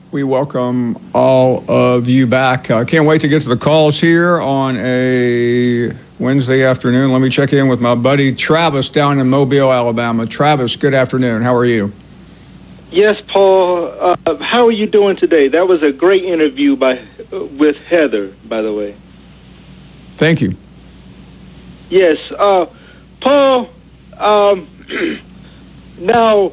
We welcome all of you back. Can't wait to get to the calls here on a Wednesday afternoon. Let me check in with my buddy Travis down in Mobile, Alabama. Travis, good afternoon. How are you? Yes, Paul. How are you doing today? That was a great interview with Heather, by the way. Thank you. Yes. Paul, now,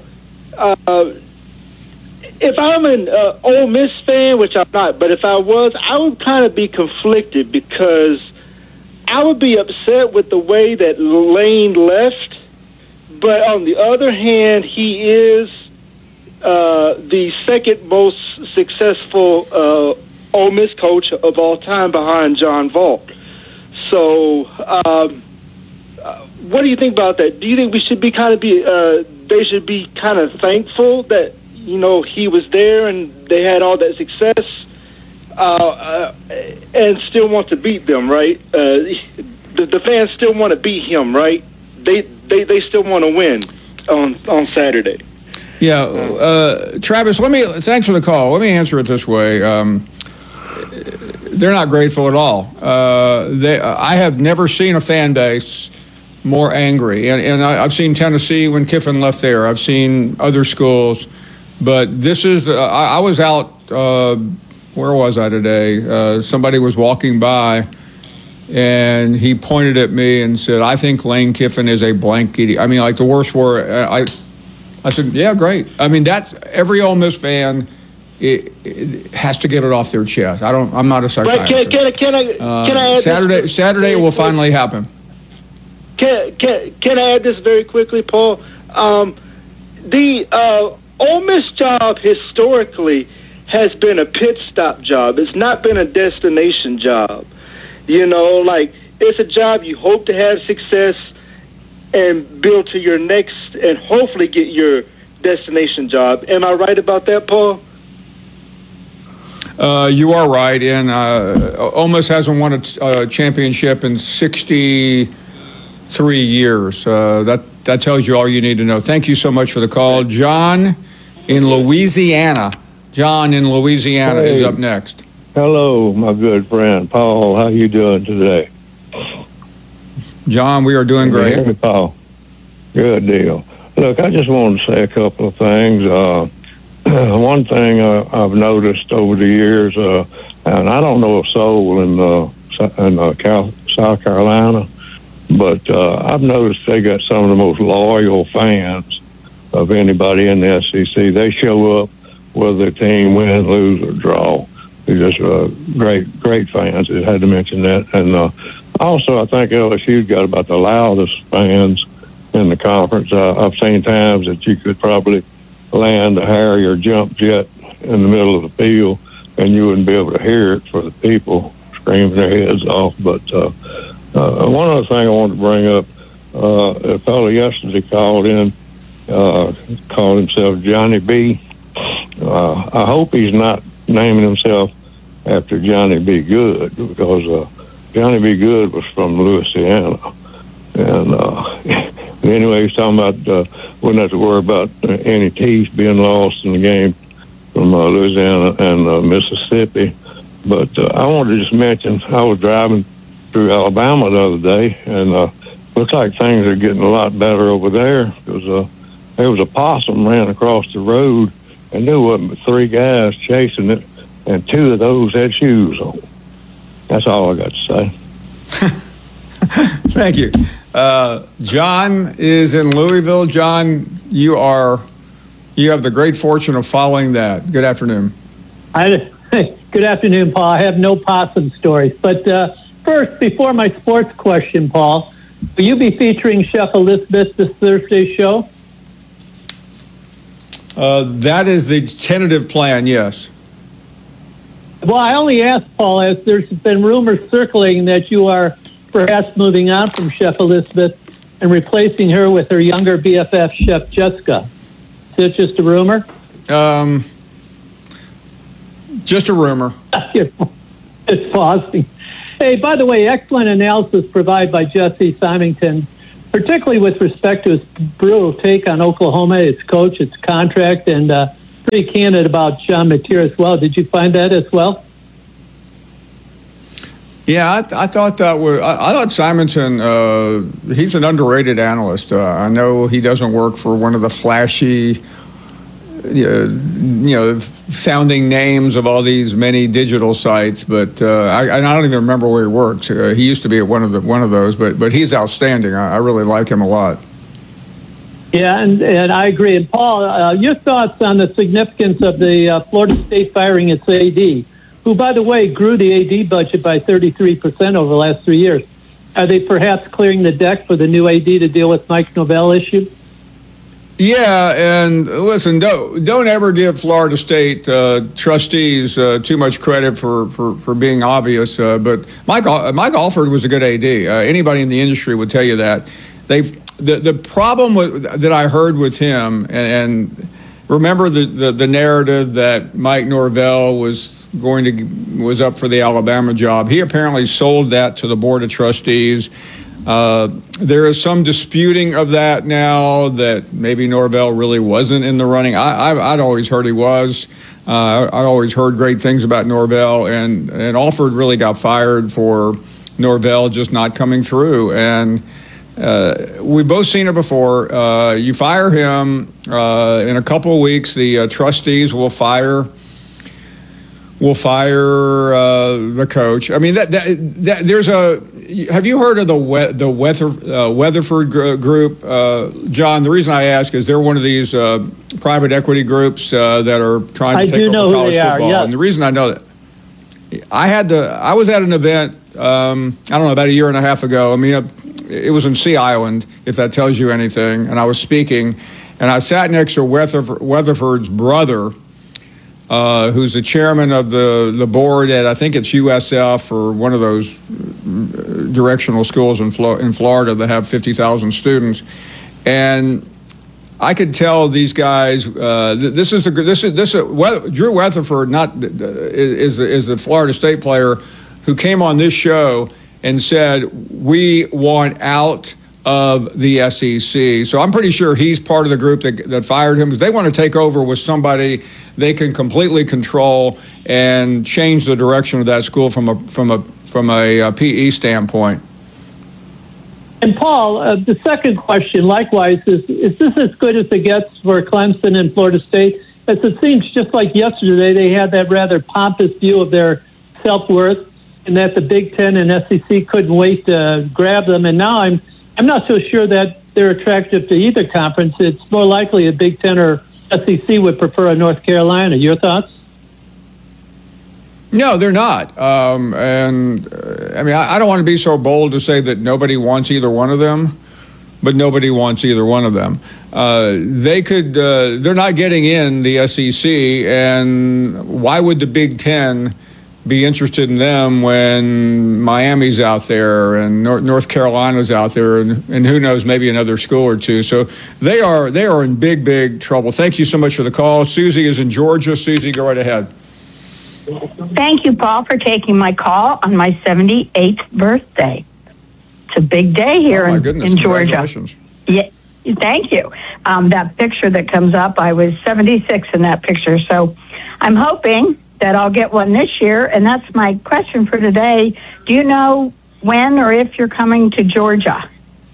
if I'm an Ole Miss fan, which I'm not, but if I was, I would kind of be conflicted because I would be upset with the way that Lane left. But on the other hand, he is the second most successful Ole Miss coach of all time behind John Vaught. So what do you think about that? Do you think we should be they should be kind of thankful that, he was there and they had all that success and still want to beat them, right? The fans still want to beat him, right? They still want to win on Saturday. Yeah, Travis, thanks for the call. Let me answer it this way. They're not grateful at all. I have never seen a fan base more angry. And I've seen Tennessee when Kiffin left there. I've seen other schools. But this is, I was out, where was I today? Somebody was walking by, and he pointed at me and said, I think Lane Kiffin is a blank idiot. I mean, like the worst word. I said, yeah, great. I mean, that's every Ole Miss fan it has to get it off their chest. I'm not a psychiatrist. Can I add Saturday it will finally happen. Can I add this very quickly, Paul? The Ole Miss job historically has been a pit stop job. It's not been a destination job. It's a job you hope to have success and build to your next and hopefully get your destination job. Am I right about that, Paul? You are right, and Ole Miss hasn't won a championship in 63 years. That tells you all you need to know. Thank you so much for the call. John in Louisiana. Is up next. Hello, my good friend Paul. How you doing today? John, we are doing great. Can you hear me, Paul? Good deal. Look, I just wanted to say a couple of things. One thing I've noticed over the years, and I don't know if so in South Carolina, but I've noticed they got some of the most loyal fans of anybody in the SEC. They show up whether their team win, lose, or draw. They're just great fans. I had to mention that. And also, I think LSU's got about the loudest fans in the conference. I've seen times that you could probably land a Harrier jump jet in the middle of the field, and you wouldn't be able to hear it for the people screaming their heads off. But one other thing I wanted to bring up, a fellow yesterday called himself Johnny B. I hope he's not naming himself after Johnny B. Good, because Johnny B. Good was from Louisiana. And anyway, he's talking about wouldn't have to worry about any teeth being lost in the game from Louisiana and Mississippi. But I wanted to just mention, I was driving through Alabama the other day, and looks like things are getting a lot better over there, because there was a possum ran across the road, and there wasn't but 3 guys chasing it, and 2 of those had shoes on. That's all I got to say. Thank you. John is in Louisville. John, you have the great fortune of following that. Good afternoon. Good afternoon, Paul. I have no possum stories. But first, before my sports question, Paul, will you be featuring Chef Elizabeth this Thursday show? That is the tentative plan, yes. Well, I only asked, Paul, as there's been rumors circulating that you are perhaps moving on from Chef Elizabeth and replacing her with her younger BFF, Chef Jessica. Is it just a rumor? Just a rumor. It's pausing. Hey, by the way, excellent analysis provided by Jesse Symington, particularly with respect to his brutal take on Oklahoma, its coach, its contract, and pretty candid about John Mateer as well. Did you find that as well? Yeah, I thought that was. I thought Simonton. He's an underrated analyst. I know he doesn't work for one of the flashy, sounding names of all these many digital sites, but I don't even remember where he works. He used to be at one of those, but he's outstanding. I really like him a lot. Yeah, and I agree. And Paul, your thoughts on the significance of the Florida State firing its AD, who, by the way, grew the AD budget by 33% over the last 3 years. Are they perhaps clearing the deck for the new AD to deal with Mike Novell issue? Yeah, and listen, don't ever give Florida State trustees too much credit for being obvious. But Mike Alford was a good AD. Anybody in the industry would tell you that. The problem that I heard with him, and remember the narrative that Mike Norvell was up for the Alabama job. He apparently sold that to the Board of Trustees. There is some disputing of that now, that maybe Norvell really wasn't in the running. I'd always heard he was. I always heard great things about Norvell, and Alford really got fired for Norvell just not coming through. And we've both seen it before. You fire him, in a couple of weeks, the trustees will fire the coach. I mean, that there's a. Have you heard of the Weatherford group, John? The reason I ask is they're one of these private equity groups that are trying to take over college football. Yes. And the reason I know that, I was at an event, I don't know, about a year and a half ago. I mean, it was in Sea Island, if that tells you anything. And I was speaking, and I sat next to Weatherford's brother, who's the chairman of the board at, I think it's USF, or one of those directional schools in Florida that have 50,000 students. And I could tell these guys, Drew Weatherford is the Florida State player who came on this show and said, we want out of the SEC. So I'm pretty sure he's part of the group that fired him, because they want to take over with somebody they can completely control and change the direction of that school from a PE standpoint. And Paul, the second question, likewise, is this as good as it gets for Clemson and Florida State? As it seems, just like yesterday, they had that rather pompous view of their self-worth, and that the Big Ten and SEC couldn't wait to grab them. And now I'm not so sure that they're attractive to either conference. It's more likely a Big Ten or SEC would prefer a North Carolina. Your thoughts? No, they're not. I mean, I don't want to be so bold to say that nobody wants either one of them, but nobody wants either one of them. They're not getting in the SEC, and why would the Big Ten be interested in them when Miami's out there and North Carolina's out there, and who knows, maybe another school or two. So they are in big trouble. Thank you so much for the call. Susie is in Georgia. Susie, go right ahead. Thank you, Paul, for taking my call on my 78th birthday. It's a big day here in Georgia. Yeah, thank you. That picture that comes up, I was 76 in that picture. So I'm hoping that I'll get one this year, and that's my question for today. Do you know when or if you're coming to Georgia?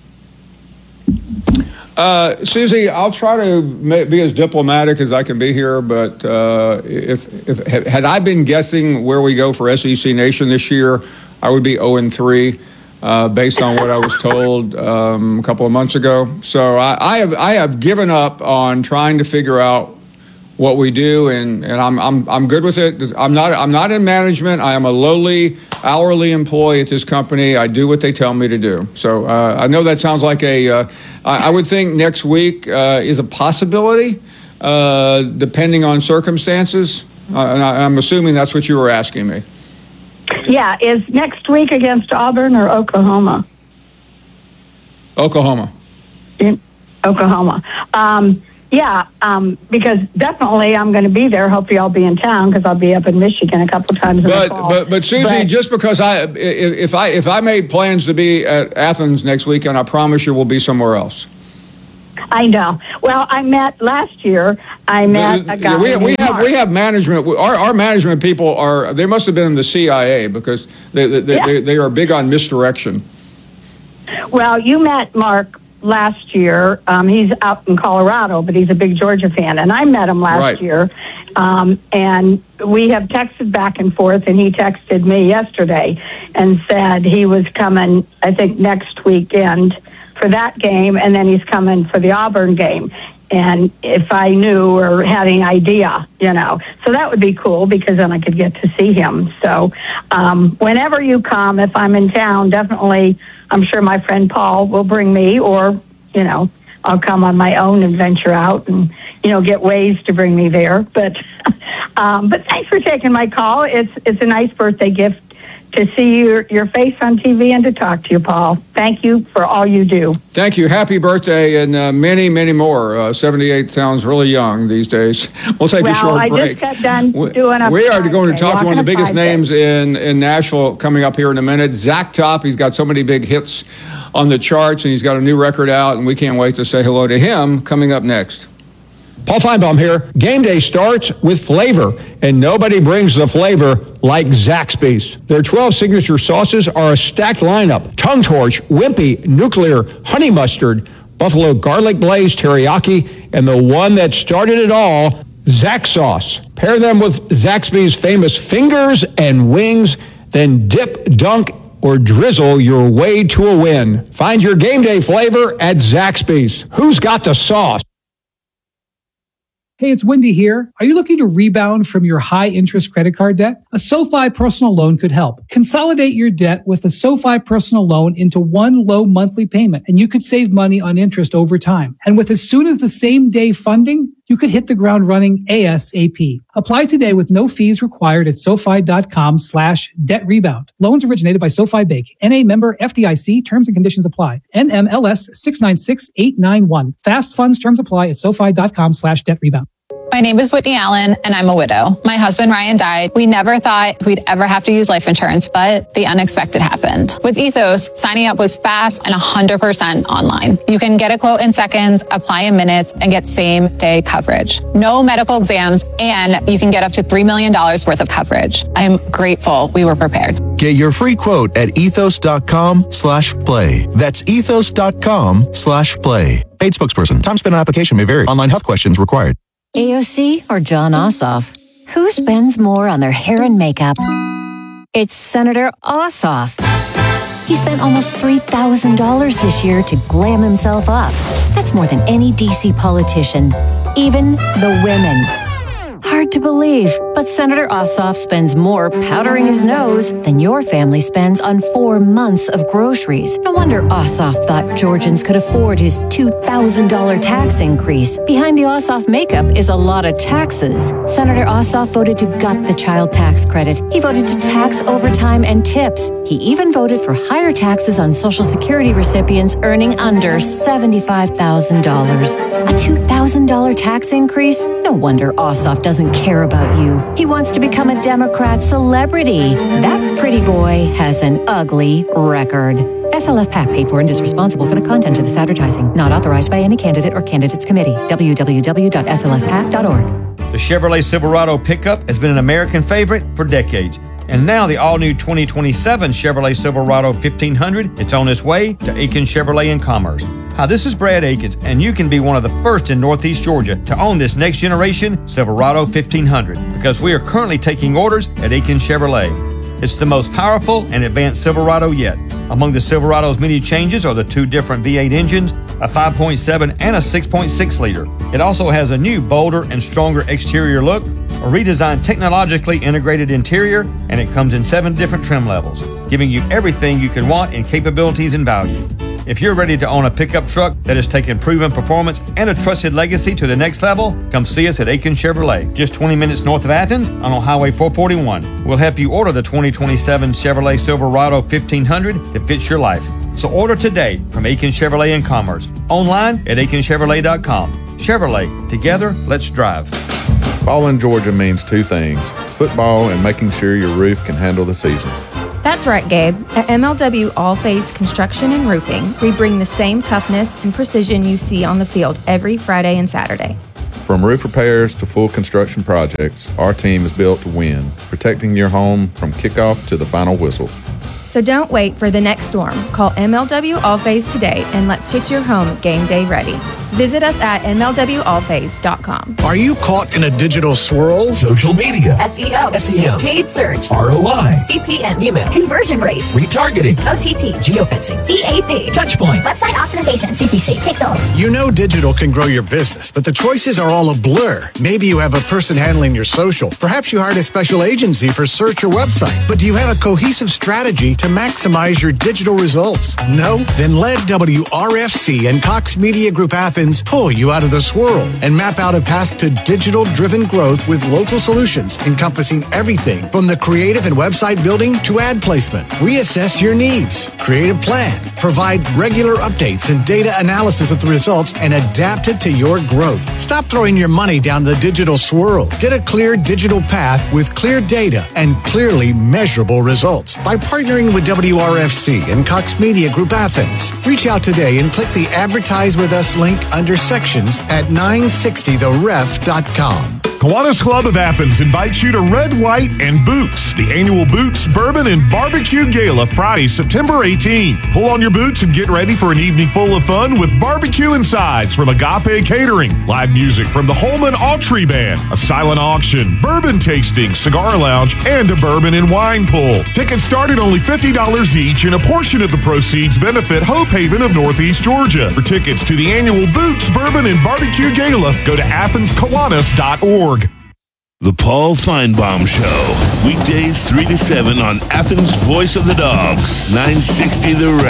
Susie, I'll try to be as diplomatic as I can be here, but had I been guessing where we go for SEC Nation this year, I would be 0-3 based on what I was told a couple of months ago. So I have given up on trying to figure out what we do, and I'm good with it. I'm not in management. I am a lowly hourly employee at this company. I do what they tell me to do. So I know that sounds like I would think next week is a possibility, depending on circumstances. And I'm assuming that's what you were asking me. Yeah, is next week against Auburn or Oklahoma? Oklahoma. In Oklahoma. Because definitely I'm going to be there. Hopefully I'll be in town because I'll be up in Michigan a couple times in the fall. But Susie, just because if I made plans to be at Athens next weekend, I promise you we'll be somewhere else. I know. Well, I met last year. I met a guy. We have management. Our management people they must have been in the CIA because they are big on misdirection. Well, you met Mark last year. He's out in Colorado, but he's a big Georgia fan, and I met him last year. And we have texted back and forth, and he texted me yesterday and said he was coming, I think, next weekend for that game, and then he's coming for the Auburn game. And if I knew or had any idea, so that would be cool because then I could get to see him. So whenever you come, if I'm in town, definitely, I'm sure my friend Paul will bring me, or, I'll come on my own and venture out and, get ways to bring me there. But thanks for taking my call. It's a nice birthday gift to see your face on TV and to talk to you, Paul. Thank you for all you do. Thank you. Happy birthday and many, many more. 78 sounds really young these days. We'll take a short break. I just got done doing a We are going to talk to one of the biggest names in Nashville coming up here in a minute. Zach Top. He's got so many big hits on the charts, and he's got a new record out, and we can't wait to say hello to him coming up next. Paul Feinbaum here. Game day starts with flavor, and nobody brings the flavor like Zaxby's. Their 12 signature sauces are a stacked lineup: Tongue Torch, Wimpy, Nuclear, Honey Mustard, Buffalo Garlic Blaze, Teriyaki, and the one that started it all, Zax Sauce. Pair them with Zaxby's famous fingers and wings, then dip, dunk, or drizzle your way to a win. Find your game day flavor at Zaxby's. Who's got the sauce? Hey, it's Wendy here. Are you looking to rebound from your high-interest credit card debt? A SoFi personal loan could help. Consolidate your debt with a SoFi personal loan into one low monthly payment, and you could save money on interest over time. And with as soon as the same day funding, you could hit the ground running ASAP. Apply today with no fees required at SoFi.com/debt rebound. Loans originated by SoFi Bank. NA member FDIC. Terms and conditions apply. NMLS 696891. Fast funds terms apply at SoFi.com/debt rebound. My name is Whitney Allen, and I'm a widow. My husband, Ryan, died. We never thought we'd ever have to use life insurance, but the unexpected happened. With Ethos, signing up was fast and 100% online. You can get a quote in seconds, apply in minutes, and get same-day coverage. No medical exams, and you can get up to $3 million worth of coverage. I'm grateful we were prepared. Get your free quote at ethos.com/play. That's ethos.com/play. Paid spokesperson. Time spent on application may vary. Online health questions required. AOC or John Ossoff? Who spends more on their hair and makeup? It's Senator Ossoff. He spent almost $3,000 this year to glam himself up. That's more than any DC politician, even the women. Hard to believe, but Senator Ossoff spends more powdering his nose than your family spends on 4 months of groceries. No wonder Ossoff thought Georgians could afford his $2,000 tax increase. Behind the Ossoff makeup is a lot of taxes. Senator Ossoff voted to gut the child tax credit. He voted to tax overtime and tips. He even voted for higher taxes on Social Security recipients earning under $75,000. A $2,000 tax increase? No wonder Ossoff doesn't care about you. He wants to become a Democrat celebrity. That pretty boy has an ugly record. SLF PAC paid for and is responsible for the content of this advertising. Not authorized by any candidate or candidates committee. www.slfpac.org. The Chevrolet Silverado pickup has been an American favorite for decades. And now the all-new 2027 Chevrolet Silverado 1500, it's on its way to Aiken Chevrolet in Commerce. Hi, this is Brad Akins, and you can be one of the first in Northeast Georgia to own this next generation Silverado 1500 because we are currently taking orders at Aiken Chevrolet. It's the most powerful and advanced Silverado yet. Among the Silverado's many changes are the 2 different V8 engines, a 5.7 and a 6.6 liter. It also has a new, bolder and stronger exterior look, a redesigned technologically integrated interior, and it comes in 7 different trim levels, giving you everything you could want in capabilities and value. If you're ready to own a pickup truck that has taken proven performance and a trusted legacy to the next level, come see us at Aiken Chevrolet, just 20 minutes north of Athens on Highway 441. We'll help you order the 2027 Chevrolet Silverado 1500 that fits your life. So order today from Aiken Chevrolet in Commerce, online at aikenchevrolet.com. Chevrolet, together, let's drive. Fall in Georgia means 2 things: football and making sure your roof can handle the season. That's right, Gabe. At MLW All Phase Construction and Roofing, we bring the same toughness and precision you see on the field every Friday and Saturday. From roof repairs to full construction projects, our team is built to win, protecting your home from kickoff to the final whistle. So don't wait for the next storm. Call MLW All Phase today and let's get your home game day ready. Visit us at MLWAllphase.com. Are you caught in a digital swirl? Social media, SEO, paid search, ROI, CPM, email, conversion rates, retargeting, OTT, geofencing, CAC, Touchpoint, website optimization, CPC, Pixel. You know digital can grow your business, but the choices are all a blur. Maybe you have a person handling your social. Perhaps you hired a special agency for search or website. But do you have a cohesive strategy to maximize your digital results? No? Then let WRFC and Cox Media Group Athens pull you out of the swirl and map out a path to digital-driven growth with local solutions encompassing everything from the creative and website building to ad placement. Reassess your needs, create a plan, provide regular updates and data analysis of the results, and adapt it to your growth. Stop throwing your money down the digital swirl. Get a clear digital path with clear data and clearly measurable results by partnering with WRFC and Cox Media Group Athens. Reach out today and click the Advertise With Us link under sections at 960theref.com. Kiwanis Club of Athens invites you to Red, White, and Boots, the annual Boots, Bourbon, and Barbecue Gala, Friday, September 18. Pull on your boots and get ready for an evening full of fun with barbecue and sides from Agape Catering, live music from the Holman Autry Band, a silent auction, bourbon tasting, cigar lounge, and a bourbon and wine pull. Tickets start at only $50 each, and a portion of the proceeds benefit Hope Haven of Northeast Georgia. For tickets to the annual Boots, Bourbon, and Barbecue Gala, go to AthensKiwanis.org. The Paul Feinbaum Show, weekdays 3 to 7 on Athens' Voice of the Dogs, 960 The Ref.